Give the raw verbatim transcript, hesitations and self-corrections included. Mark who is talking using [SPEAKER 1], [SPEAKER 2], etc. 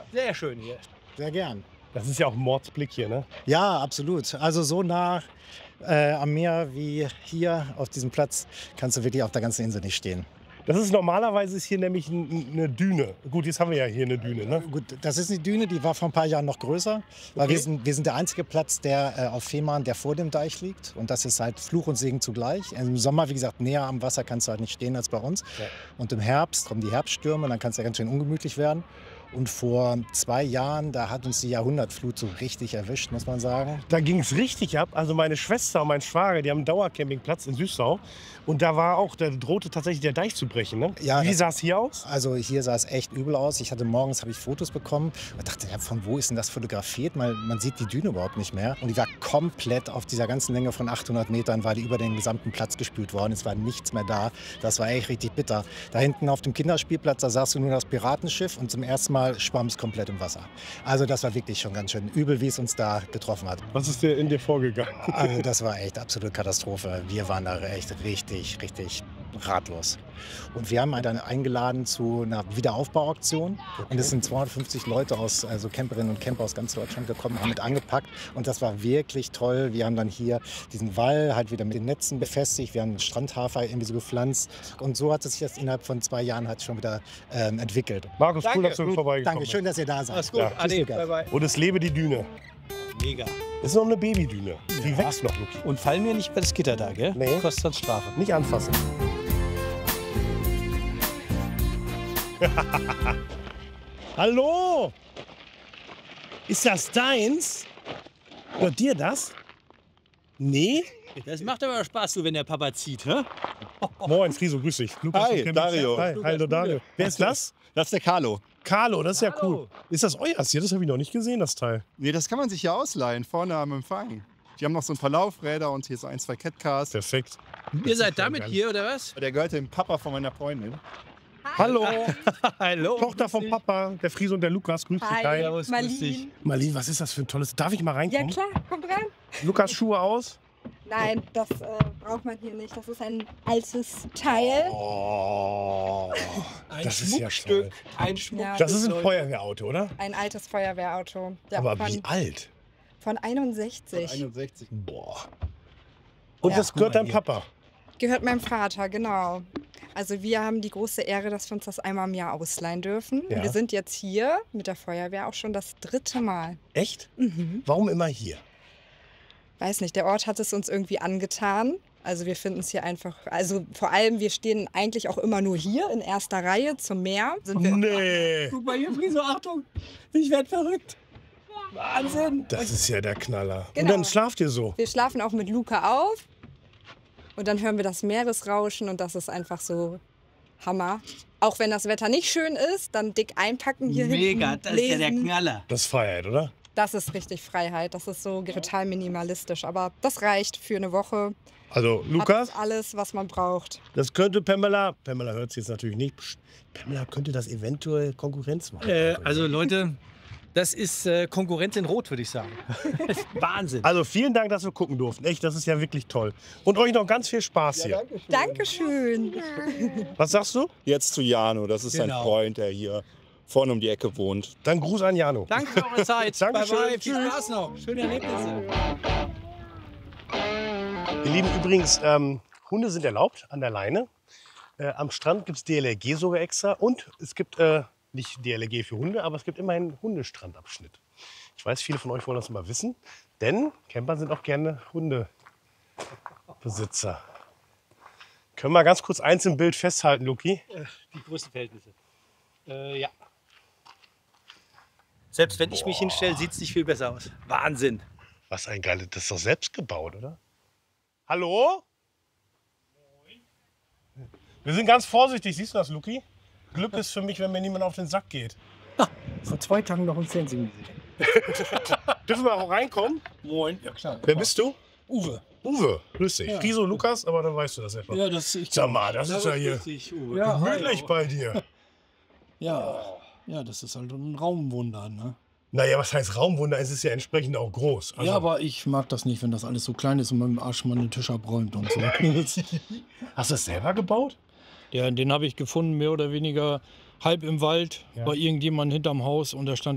[SPEAKER 1] Sehr schön hier.
[SPEAKER 2] Sehr gern.
[SPEAKER 3] Das ist ja auch ein Mordsblick hier, ne?
[SPEAKER 2] Ja, absolut. Also so nah äh, am Meer wie hier auf diesem Platz kannst du wirklich auf der ganzen Insel nicht stehen.
[SPEAKER 3] Das ist normalerweise ist hier nämlich n- eine Düne. Gut, jetzt haben wir ja hier eine Düne, ne?
[SPEAKER 2] Gut, das ist eine Düne, die war vor ein paar Jahren noch größer. Weil
[SPEAKER 3] Okay.
[SPEAKER 2] wir sind, wir sind der einzige Platz, der äh, auf Fehmarn, der vor dem Deich liegt. Und das ist halt Fluch und Segen zugleich. Im Sommer, wie gesagt, näher am Wasser kannst du halt nicht stehen als bei uns.
[SPEAKER 3] Ja.
[SPEAKER 2] Und im Herbst kommen die Herbststürme, dann kann es ja ganz schön ungemütlich werden. Und vor zwei Jahren, da hat uns die Jahrhundertflut so richtig erwischt, muss man sagen.
[SPEAKER 3] Da ging es richtig ab. Also meine Schwester und mein Schwager, die haben einen Dauercampingplatz in Süßsau. Und da war auch, da drohte tatsächlich der Deich zu brechen, ne?
[SPEAKER 2] Ja,
[SPEAKER 3] Wie
[SPEAKER 2] das-
[SPEAKER 3] sah es hier aus?
[SPEAKER 2] Also hier sah es echt übel aus. Ich hatte morgens habe ich Fotos bekommen und dachte, ja, von wo ist denn das fotografiert? Mal, man sieht die Düne überhaupt nicht mehr. Und die war komplett auf dieser ganzen Länge von achthundert Metern, war die über den gesamten Platz gespült worden. Es war nichts mehr da. Das war echt richtig bitter. Da hinten auf dem Kinderspielplatz, da sahst du nur das Piratenschiff und zum ersten Mal schwamm es komplett im Wasser. Also das war wirklich schon ganz schön übel, wie es uns da getroffen hat.
[SPEAKER 3] Was ist dir in dir vorgegangen?
[SPEAKER 2] Also das war echt absolute Katastrophe. Wir waren da echt richtig, richtig ratlos. Und wir haben halt dann eingeladen zu einer Wiederaufbauaktion. Und es sind zweihundertfünfzig Leute aus, also Camperinnen und Camper aus ganz Deutschland gekommen, haben mit angepackt. Und das war wirklich toll. Wir haben dann hier diesen Wall halt wieder mit den Netzen befestigt. Wir haben Strandhafer irgendwie so gepflanzt. Und so hat es sich das innerhalb von zwei Jahren halt schon wieder ähm, entwickelt.
[SPEAKER 3] Markus, cool,
[SPEAKER 1] Danke.
[SPEAKER 3] dass du vorbeigekommen
[SPEAKER 2] Danke, schön, dass ihr da seid.
[SPEAKER 1] Alles gut.
[SPEAKER 3] Ja.
[SPEAKER 1] Ade.
[SPEAKER 2] Tschüss,
[SPEAKER 1] Bye, bye.
[SPEAKER 3] bist. Und es lebe die Düne.
[SPEAKER 1] Mega.
[SPEAKER 3] Das ist noch eine Babydüne. Die wächst noch, Luki.
[SPEAKER 1] Und fall mir nicht bei das Gitter da, gell?
[SPEAKER 3] Nee.
[SPEAKER 1] Kostet dann Strafe.
[SPEAKER 3] Nicht anfassen. Hallo! Ist das deins? Hört dir das? Nee?
[SPEAKER 1] Das macht aber Spaß, so wenn der Papa zieht, hä?
[SPEAKER 3] Moin, Friso, grüß dich. Lukas
[SPEAKER 4] Hi,
[SPEAKER 3] und Kevin.
[SPEAKER 4] Dario.
[SPEAKER 3] Hi, hallo Dario. Wer ist das?
[SPEAKER 4] Das ist der Carlo.
[SPEAKER 3] Carlo, das ist ja
[SPEAKER 1] Hallo.
[SPEAKER 3] cool. Ist das euers hier? Das habe ich noch nicht gesehen, das Teil.
[SPEAKER 4] Nee, das kann man sich ja ausleihen, vorne am Empfang. Die haben noch so ein paar Laufräder und hier so ein, zwei Catcars.
[SPEAKER 3] Perfekt.
[SPEAKER 1] Ihr seid damit hier, oder was?
[SPEAKER 4] Der gehört dem Papa von meiner Freundin.
[SPEAKER 3] Hallo,
[SPEAKER 1] Hallo.
[SPEAKER 3] Tochter vom Papa, der Friso und der Lukas. Grüß dich.
[SPEAKER 5] Hi,
[SPEAKER 1] Servus, grüß dich.
[SPEAKER 5] Marlene.
[SPEAKER 3] Marlene, was ist das für ein tolles... Darf ich mal
[SPEAKER 5] Ja
[SPEAKER 3] reinkommen?
[SPEAKER 5] klar, kommt rein.
[SPEAKER 3] Lukas, Schuhe aus.
[SPEAKER 5] Nein, das äh, braucht man hier nicht. Das ist ein altes Teil.
[SPEAKER 3] Oh,
[SPEAKER 1] Ein
[SPEAKER 3] das ist ja
[SPEAKER 1] Schmuckstück.
[SPEAKER 3] toll.
[SPEAKER 1] Ein Schmuck.
[SPEAKER 5] Ja.
[SPEAKER 3] Das ist ein
[SPEAKER 1] Leute.
[SPEAKER 3] Feuerwehrauto, oder?
[SPEAKER 5] Ein altes Feuerwehrauto. Ja,
[SPEAKER 3] Aber
[SPEAKER 5] von,
[SPEAKER 3] wie alt?
[SPEAKER 5] von einundsechzig.
[SPEAKER 4] einundsechzig.
[SPEAKER 3] Boah. Und
[SPEAKER 5] Ja.
[SPEAKER 3] das gehört
[SPEAKER 1] Guck mal
[SPEAKER 3] deinem
[SPEAKER 1] hier.
[SPEAKER 3] Papa?
[SPEAKER 5] Gehört meinem Vater, genau. Also wir haben die große Ehre, dass wir uns das einmal im Jahr ausleihen dürfen.
[SPEAKER 3] Ja.
[SPEAKER 5] Wir sind jetzt hier mit der Feuerwehr auch schon das dritte Mal.
[SPEAKER 3] Echt?
[SPEAKER 5] Mhm.
[SPEAKER 3] Warum immer hier?
[SPEAKER 5] Weiß nicht, der Ort hat es uns irgendwie angetan. Also wir finden es hier einfach, also vor allem, wir stehen eigentlich auch immer nur hier in erster Reihe zum Meer. Sind wir
[SPEAKER 3] Nee.
[SPEAKER 1] Guck mal hier, Friso, Achtung. Ich werd verrückt. Wahnsinn.
[SPEAKER 3] Das ist ja der Knaller. Und
[SPEAKER 5] Genau.
[SPEAKER 3] dann schlaft ihr so.
[SPEAKER 5] Wir schlafen auch mit Luca auf und dann hören wir das Meeresrauschen und das ist einfach so Hammer. Auch wenn das Wetter nicht schön ist, dann dick einpacken hier
[SPEAKER 1] Mega,
[SPEAKER 5] hinten,
[SPEAKER 1] das ist ja der
[SPEAKER 5] lesen.
[SPEAKER 1] Knaller.
[SPEAKER 3] Das ist Freiheit, oder?
[SPEAKER 5] Das ist richtig Freiheit. Das ist so total minimalistisch, aber das reicht für eine Woche.
[SPEAKER 3] Also, Lukas,
[SPEAKER 5] Hat alles, was man braucht.
[SPEAKER 3] das könnte Pamela, Pamela hört es jetzt natürlich nicht, Psst, Pamela könnte das eventuell Konkurrenz machen.
[SPEAKER 1] Äh, also Leute, das ist äh, Konkurrenz in Rot, würde ich sagen. Wahnsinn.
[SPEAKER 3] Also vielen Dank, dass wir gucken durften. Echt, das ist ja wirklich toll. Und euch noch ganz viel Spaß hier.
[SPEAKER 5] Dankeschön.
[SPEAKER 3] Was sagst du?
[SPEAKER 4] Jetzt zu Jano, das ist
[SPEAKER 1] Genau.
[SPEAKER 4] ein Freund, der hier vorne um die Ecke wohnt.
[SPEAKER 3] Dann Gruß an Jano.
[SPEAKER 1] Danke für eure Zeit.
[SPEAKER 3] Dankeschön.
[SPEAKER 1] Bye bye. Viel Spaß noch. Schöne Erlebnisse.
[SPEAKER 3] Ihr Lieben, übrigens, ähm, Hunde sind erlaubt an der Leine. Äh, am Strand gibt es D L R G sogar extra. Und es gibt äh, nicht D L R G für Hunde, aber es gibt immerhin einen Hundestrandabschnitt. Ich weiß, viele von euch wollen das mal wissen. Denn Camper sind auch gerne Hundebesitzer. Können wir ganz kurz eins im Bild festhalten, Luki?
[SPEAKER 1] Die größten Verhältnisse. Äh, ja. Selbst wenn ich mich hinstelle, sieht es nicht viel besser aus. Wahnsinn.
[SPEAKER 3] Was ein geiles, das ist doch selbst gebaut, oder? Hallo? Wir sind ganz vorsichtig, siehst du das, Luki? Glück ist für mich, wenn mir niemand auf den Sack geht.
[SPEAKER 6] Vor zwei Tagen noch ein Fernsehen gesehen.
[SPEAKER 3] Dürfen wir auch reinkommen?
[SPEAKER 6] Moin. Ja klar.
[SPEAKER 3] Wer bist du?
[SPEAKER 6] Uwe.
[SPEAKER 3] Uwe, grüß dich.
[SPEAKER 6] Ja.
[SPEAKER 3] Riso Lukas, aber dann weißt du das etwa.
[SPEAKER 6] Ja, das ich.
[SPEAKER 3] Sag mal, das ist ja hier
[SPEAKER 6] Ja,
[SPEAKER 3] gemütlich bei dir.
[SPEAKER 6] ja, ja, das ist halt ein Raumwunder, ne?
[SPEAKER 3] Naja, was heißt Raumwunder? Es ist ja entsprechend auch groß. Also,
[SPEAKER 6] Ja, aber ich mag das nicht, wenn das alles so klein ist und man mit dem Arsch mal den Tisch abräumt und so.
[SPEAKER 3] hast du das selber gebaut?
[SPEAKER 6] Ja, den habe ich gefunden, mehr oder weniger halb im Wald,
[SPEAKER 3] Ja.
[SPEAKER 6] bei irgendjemandem hinterm Haus und da stand